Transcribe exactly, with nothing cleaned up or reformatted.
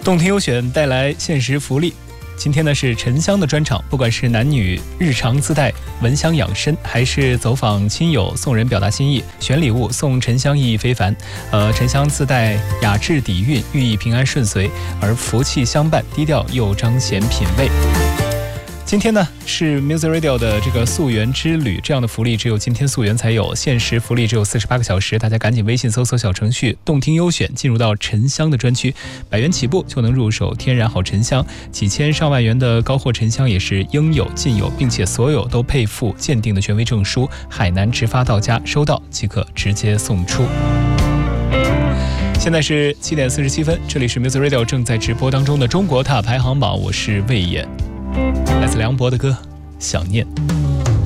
动听优选带来限时福利。今天呢是沉香的专场，不管是男女日常自带闻香养生，还是走访亲友送人表达心意，选礼物送沉香意义非凡。呃，沉香自带雅致底蕴，寓意平安顺遂，而福气相伴，低调又彰显品味。今天呢是 Music Radio 的这个溯源之旅，这样的福利只有今天溯源才有，限时福利只有四十八个小时，大家赶紧微信搜索小程序动听优选，进入到沉香的专区，百元起步就能入手天然好沉香，几千上万元的高货沉香也是应有尽有，并且所有都配附鉴定的权威证书，海南直发到家，收到即可直接送出。现在是七点四十七分，这里是 Music Radio 正在直播当中的中国塔排行榜，我是魏延。来自梁博的歌《想念》。